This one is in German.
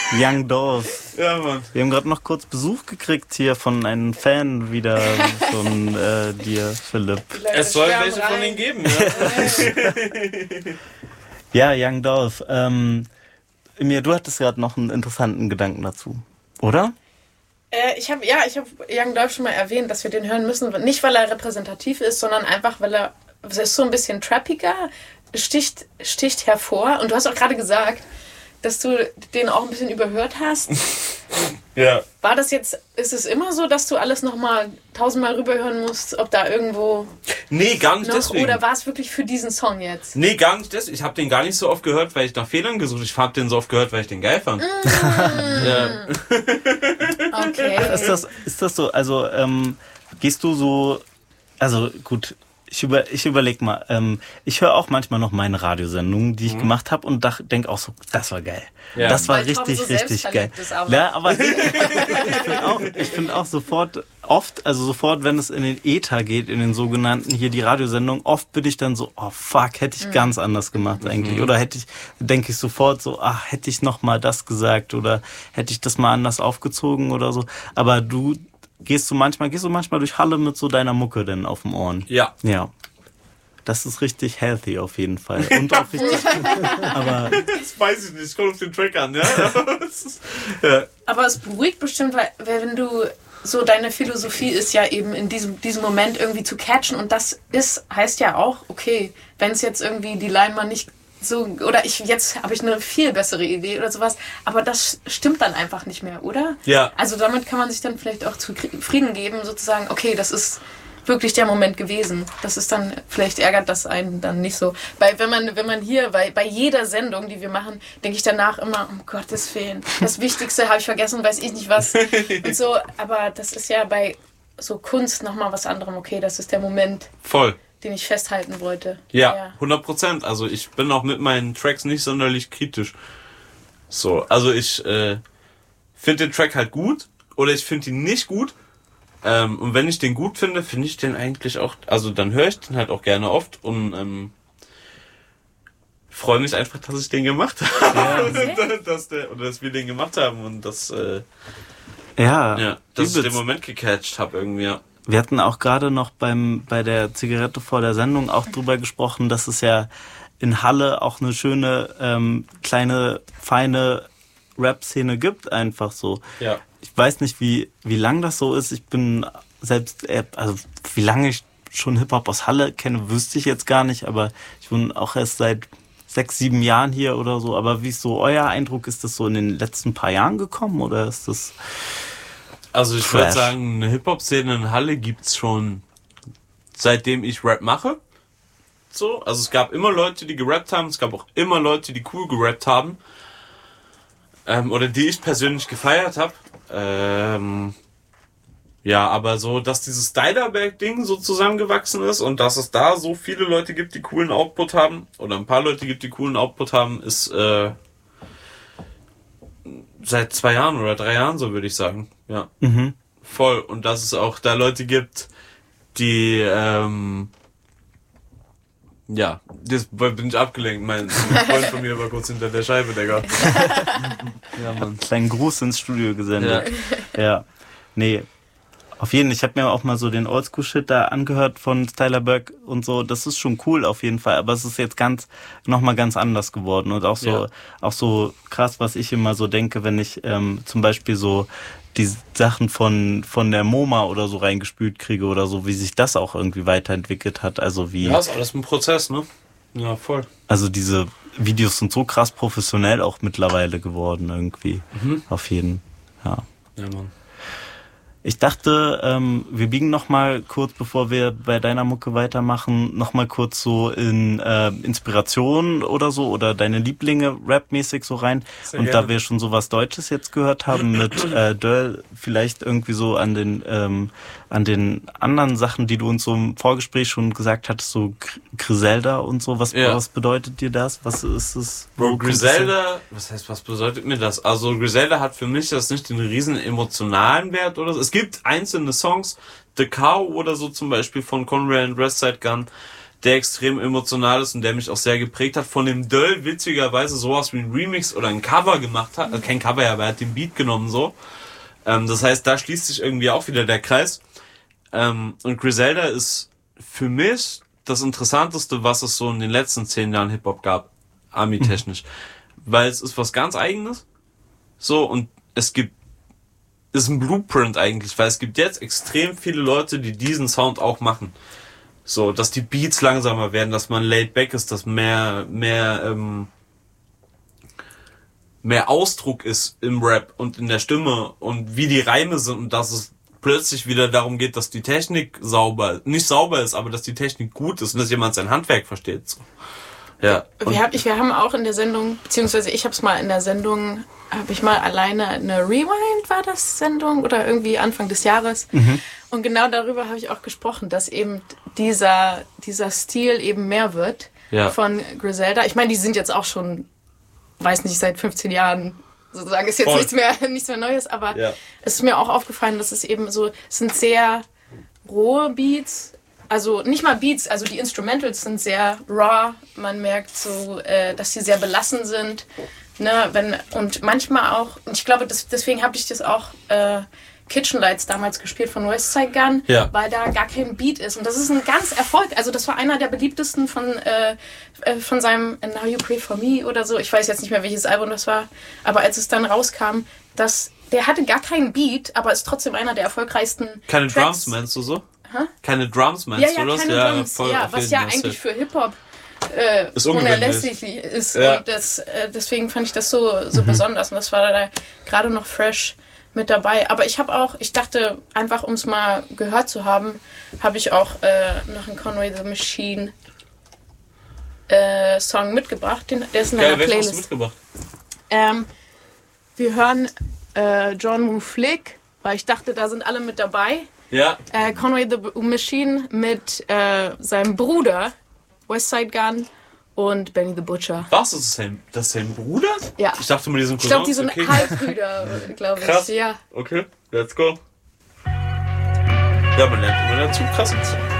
Young Dolph. Ja, Mann. Wir haben gerade noch kurz Besuch gekriegt hier von einem Fan wieder von dir, Philipp. Es soll welche von denen geben, ja. Ja, Young Dolph. Emir, du hattest gerade noch einen interessanten Gedanken dazu, oder? Ich habe Young Dolph schon mal erwähnt, dass wir den hören müssen. Nicht, weil er repräsentativ ist, sondern einfach, weil er ist so ein bisschen trappiger, sticht hervor. Und du hast auch gerade gesagt, dass du den auch ein bisschen überhört hast. Ja. War das jetzt, ist es immer so, dass du alles nochmal 1000-mal rüberhören musst, ob da irgendwo... Nee, gar nicht noch, deswegen. Oder war es wirklich für diesen Song jetzt? Nee, gar nicht deswegen. Ich habe den gar nicht so oft gehört, weil ich nach Fehlern gesucht. Ich habe den so oft gehört, weil ich den geil fand. Ja. Okay. Ist das so, also gehst du so, also gut, ich überleg mal, ich höre auch manchmal noch meine Radiosendungen, die ich gemacht habe und denke auch so, das war geil. Ja. Das war richtig geil. Ja, aber ich finde auch sofort, wenn es in den Äther geht, in den sogenannten, hier die Radiosendung, oft bin ich dann so, oh fuck, hätte ich ganz anders gemacht eigentlich. Oder denke ich sofort so, hätte ich noch mal das gesagt oder hätte ich das mal anders aufgezogen oder so. Aber gehst du manchmal durch Halle mit so deiner Mucke denn auf dem Ohren? Ja. Ja. Das ist richtig healthy auf jeden Fall. Und auch richtig aber das weiß ich nicht, kommt auf den Track an, ja. Aber es beruhigt bestimmt, weil wenn du so, deine Philosophie ist ja eben in diesem Moment irgendwie zu catchen und das heißt ja auch, okay, wenn es jetzt irgendwie die Line mal nicht so, oder jetzt habe ich eine viel bessere Idee oder sowas, aber das stimmt dann einfach nicht mehr, oder? Ja. Also damit kann man sich dann vielleicht auch zufrieden geben, sozusagen, okay, das ist wirklich der Moment gewesen. Das ist dann, vielleicht ärgert das einen dann nicht so. Weil wenn man hier, bei jeder Sendung, die wir machen, denke ich danach immer, um Gottes Willen, das Wichtigste habe ich vergessen, weiß ich nicht was. Und so, aber das ist ja bei so Kunst nochmal was anderem, okay, das ist der Moment. Voll. Den ich festhalten wollte. Ja, 100%. Also ich bin auch mit meinen Tracks nicht sonderlich kritisch. So, also ich finde den Track halt gut oder ich finde ihn nicht gut. Und wenn ich den gut finde, finde ich den eigentlich auch, also dann höre ich den halt auch gerne oft und freue mich einfach, dass ich den gemacht habe. Ja. dass wir den gemacht haben und dass ich den Moment gecatcht habe irgendwie, ja. Wir hatten auch gerade noch bei der Zigarette vor der Sendung auch drüber gesprochen, dass es ja in Halle auch eine schöne, kleine, feine Rap-Szene gibt, einfach so. Ja. Ich weiß nicht, wie lang das so ist. Ich bin selbst, also wie lange ich schon Hip-Hop aus Halle kenne, wüsste ich jetzt gar nicht, aber ich wohne auch erst seit 6-7 Jahren hier oder so. Aber wie ist so euer Eindruck? Ist das so in den letzten paar Jahren gekommen oder ist das... Also ich würde sagen, eine Hip-Hop-Szene in Halle gibt's schon seitdem ich Rap mache. So, also es gab immer Leute, die gerappt haben, es gab auch immer Leute, die cool gerappt haben. Oder die ich persönlich gefeiert habe. Ja, aber so, dass dieses Stylerberg-Ding so zusammengewachsen ist und dass es da so viele Leute gibt, die coolen Output haben, oder ein paar Leute gibt, die coolen Output haben, ist seit 2 Jahren oder 3 Jahren, so würde ich sagen. Ja. Mhm. Voll. Und dass es auch da Leute gibt, die, ja, das bin ich abgelenkt. Mein Freund von mir war kurz hinter der Scheibe, Digga. Ja, Mann. Kleinen Gruß ins Studio gesendet. Ja. Nee. Auf jeden Fall, ich habe mir auch mal so den Oldschool-Shit da angehört von Stylerberg und so. Das ist schon cool auf jeden Fall, aber es ist jetzt nochmal ganz anders geworden und auch so krass, was ich immer so denke, wenn ich zum Beispiel so die Sachen von der MoMA oder so reingespült kriege oder so, wie sich das auch irgendwie weiterentwickelt hat. Also wie. Ja, ist alles ein Prozess, ne? Ja, voll. Also diese Videos sind so krass professionell auch mittlerweile geworden irgendwie. Mhm. Auf jeden. Ja. Ja, Mann. Ich dachte, wir biegen noch mal kurz, bevor wir bei deiner Mucke weitermachen, noch mal kurz so in Inspiration oder so oder deine Lieblinge rapmäßig so rein. Sehr und gerne. Da wir schon so was Deutsches jetzt gehört haben mit Döll, vielleicht irgendwie so an den anderen Sachen, die du uns so im Vorgespräch schon gesagt hattest, so Griselda und so. Was bedeutet dir das? Was ist es? Bro, Griselda, was bedeutet mir das? Also Griselda hat für mich das nicht den riesen emotionalen Wert oder so. Es gibt einzelne Songs, The Cow oder so zum Beispiel von Conway and Westside Gun, der extrem emotional ist und der mich auch sehr geprägt hat, von dem Döll witzigerweise sowas wie ein Remix oder ein Cover gemacht hat, also kein Cover, aber er hat den Beat genommen so. Das heißt, da schließt sich irgendwie auch wieder der Kreis. Und Griselda ist für mich das Interessanteste, was es so in den letzten 10 Jahren Hip-Hop gab, Ami-technisch. Weil es ist was ganz Eigenes. So, und es ist ein Blueprint eigentlich, weil es gibt jetzt extrem viele Leute, die diesen Sound auch machen. So, dass die Beats langsamer werden, dass man laid back ist, dass mehr Ausdruck ist im Rap und in der Stimme und wie die Reime sind und dass es plötzlich wieder darum geht, dass die Technik nicht sauber ist, aber dass die Technik gut ist und dass jemand sein Handwerk versteht. So. Ja. Wir haben auch in der Sendung, beziehungsweise ich habe es mal in der Sendung, habe ich mal alleine eine Rewind, war das Sendung? Oder irgendwie Anfang des Jahres. Und genau darüber habe ich auch gesprochen, dass eben dieser Stil eben mehr wird von Griselda. Ich meine, die sind jetzt auch schon, weiß nicht, seit 15 Jahren sozusagen, ist jetzt nichts mehr Neues, aber es ist mir auch aufgefallen, dass es eben so, es sind sehr rohe Beats, also nicht mal Beats, also die Instrumentals sind sehr raw, man merkt so, dass sie sehr belassen sind, ne, und manchmal auch, und ich glaube, deswegen habe ich das auch Kitchen Lights damals gespielt von Westside Gunn, weil da gar kein Beat ist. Und das ist ein ganz Erfolg. Also das war einer der beliebtesten von seinem Now You Pray For Me oder so. Ich weiß jetzt nicht mehr, welches Album das war. Aber als es dann rauskam, der hatte gar keinen Beat, aber ist trotzdem einer der erfolgreichen Keine Tracks. Drums meinst du so? Hä? Keine Drums meinst du das? Keine Drums. Voll was ja eigentlich für Hip-Hop ist unerlässlich ist. Ja. Und deswegen fand ich das so besonders. Und das war da gerade noch fresh mit dabei. Aber ich dachte, einfach um es mal gehört zu haben, habe ich auch noch einen Conway the Machine Song mitgebracht. Der ist in einer Playlist. Hast du mitgebracht? Wir hören John Woo Flick, weil ich dachte, da sind alle mit dabei. Ja. Conway the Machine mit seinem Bruder Westside Gunn und Benny the Butcher. Was? Das ist sein Bruder? Ja. Ich dachte mal, die sind Cousins. Ich glaube, die sind Halbbrüder, glaube ich. Krass. Ja. Okay, let's go. Ja, man lernt immer dazu. Krass.